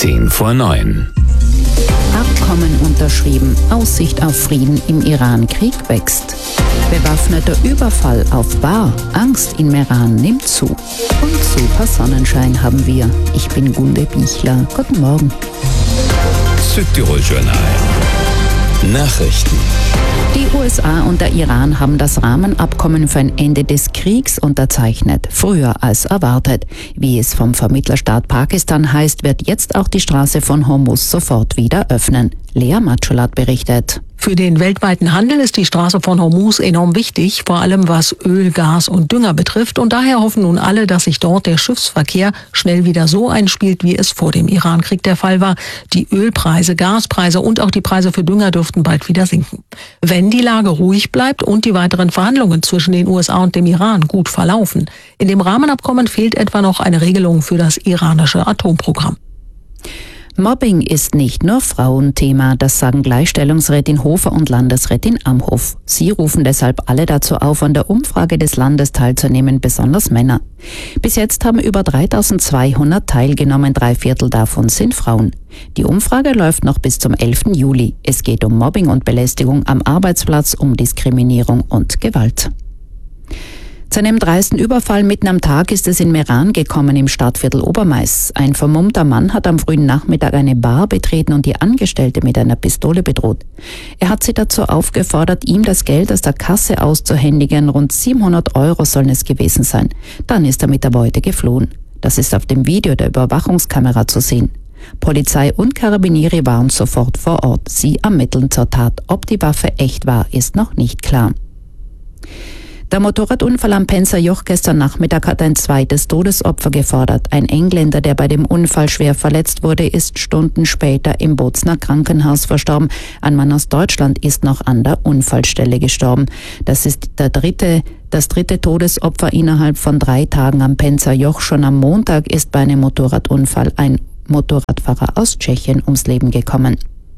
8:10 Abkommen unterschrieben. Aussicht auf Frieden im Iran. Krieg wächst. Bewaffneter Überfall auf Bar. Angst in Meran nimmt zu. Und super Sonnenschein haben wir. Ich bin Gunde Bichler. Guten Morgen. Südtirol Journal. Nachrichten. Die USA und der Iran haben das Rahmenabkommen für ein Ende des Kriegs unterzeichnet, früher als erwartet. Wie es vom Vermittlerstaat Pakistan heißt, wird jetzt auch die Straße von Hormuz sofort wieder öffnen. Lea Matschulat berichtet. Für den weltweiten Handel ist die Straße von Hormuz enorm wichtig, vor allem was Öl, Gas und Dünger betrifft. Und daher hoffen nun alle, dass sich dort der Schiffsverkehr schnell wieder so einspielt, wie es vor dem Irankrieg der Fall war. Die Ölpreise, Gaspreise und auch die Preise für Dünger dürften bald wieder sinken. Wenn die Lage ruhig bleibt und die weiteren Verhandlungen zwischen den USA und dem Iran gut verlaufen. In dem Rahmenabkommen fehlt etwa noch eine Regelung für das iranische Atomprogramm. Mobbing ist nicht nur Frauenthema, das sagen Gleichstellungsrätin Hofer und Landesrätin Amhof. Sie rufen deshalb alle dazu auf, an der Umfrage des Landes teilzunehmen, besonders Männer. Bis jetzt haben über 3200 teilgenommen, 3/4 davon sind Frauen. Die Umfrage läuft noch bis zum 11. Juli. Es geht um Mobbing und Belästigung am Arbeitsplatz, um Diskriminierung und Gewalt. Zu einem dreisten Überfall mitten am Tag ist es in Meran gekommen, im Stadtviertel Obermais. Ein vermummter Mann hat am frühen Nachmittag eine Bar betreten und die Angestellte mit einer Pistole bedroht. Er hat sie dazu aufgefordert, ihm das Geld aus der Kasse auszuhändigen. Rund 700 € sollen es gewesen sein. Dann ist er mit der Beute geflohen. Das ist auf dem Video der Überwachungskamera zu sehen. Polizei und Karabinieri waren sofort vor Ort. Sie ermitteln zur Tat. Ob die Waffe echt war, ist noch nicht klar. Der Motorradunfall am Penzer Joch gestern Nachmittag hat ein zweites Todesopfer gefordert. Ein Engländer, der bei dem Unfall schwer verletzt wurde, ist Stunden später im Bozner Krankenhaus verstorben. Ein Mann aus Deutschland ist noch an der Unfallstelle gestorben. Das ist das dritte Todesopfer innerhalb von 3 Tagen am Penzer Joch. Schon am Montag ist bei einem Motorradunfall ein Motorradfahrer aus Tschechien ums Leben gekommen.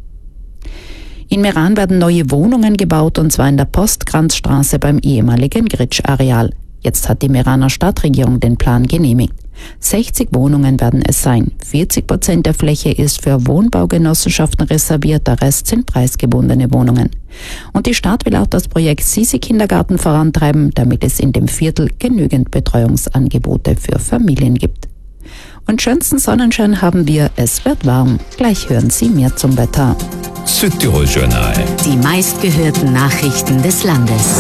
In Meran werden neue Wohnungen gebaut, und zwar in der Postkranzstraße beim ehemaligen Gritsch-Areal. Jetzt hat die Meraner Stadtregierung den Plan genehmigt. 60 Wohnungen werden es sein. 40% der Fläche ist für Wohnbaugenossenschaften reserviert, der Rest sind preisgebundene Wohnungen. Und die Stadt will auch das Projekt Sisi-Kindergarten vorantreiben, damit es in dem Viertel genügend Betreuungsangebote für Familien gibt. Und schönsten Sonnenschein haben wir, es wird warm. Gleich hören Sie mehr zum Wetter. Südtirol Journal. Die meistgehörten Nachrichten des Landes.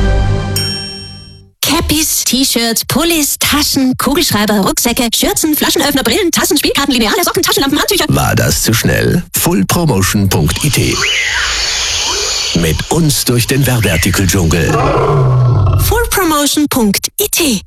Cappies, T-Shirts, Pullis, Taschen, Kugelschreiber, Rucksäcke, Schürzen, Flaschenöffner, Brillen, Tassen, Spielkarten, Lineale, Socken, Taschenlampen, Handtücher. War das zu schnell? Fullpromotion.it. Mit uns durch den Werbeartikel-Dschungel. Fullpromotion.it.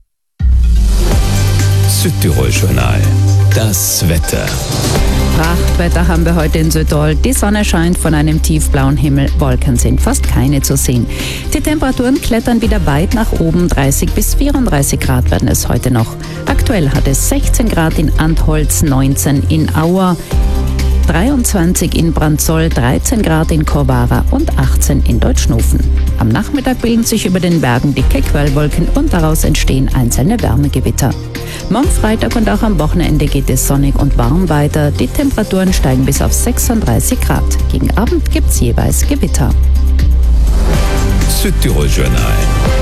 Südtirol Journal. Das Wetter. Prachtwetter haben wir heute in Südtirol. Die Sonne scheint von einem tiefblauen Himmel. Wolken sind fast keine zu sehen. Die Temperaturen klettern wieder weit nach oben. 30 bis 34 Grad werden es heute noch. Aktuell hat es 16 Grad in Antholz, 19 in Auer, 23 in Brandzoll, 13 Grad in Korvara und 18 in Deutschnofen. Am Nachmittag bilden sich über den Bergen dicke Quellwolken und daraus entstehen einzelne Wärmegewitter. Morgen Freitag und auch am Wochenende geht es sonnig und warm weiter. Die Temperaturen steigen bis auf 36 Grad. Gegen Abend gibt es jeweils Gewitter. Südtirol Journal.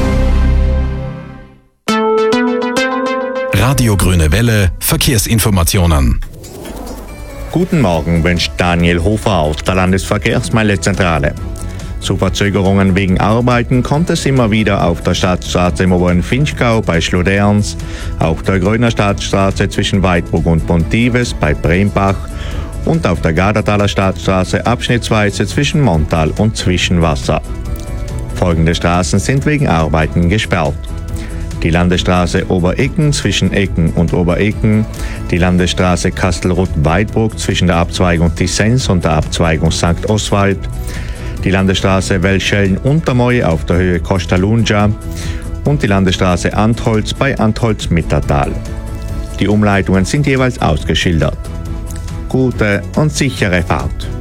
Radio Grüne Welle, Verkehrsinformationen. Guten Morgen, wünscht Daniel Hofer aus der Landesverkehrsmeldezentrale. Zu Verzögerungen wegen Arbeiten kommt es immer wieder auf der Stadtstraße im oberen Vinschgau bei Schloderns, auf der Gröner Stadtstraße zwischen Weidbruck und Pontives bei Brembach und auf der Gardertaler Stadtstraße abschnittsweise zwischen Montal und Zwischenwasser. Folgende Straßen sind wegen Arbeiten gesperrt: die Landesstraße Oberecken zwischen Ecken und Oberecken, die Landesstraße Kastelruth-Weidbruck zwischen der Abzweigung Tissens und der Abzweigung St. Oswald, die Landesstraße Welschellen-Untermoy auf der Höhe Costa Lunga und die Landesstraße Antholz bei Antholz-Mittertal. Die Umleitungen sind jeweils ausgeschildert. Gute und sichere Fahrt.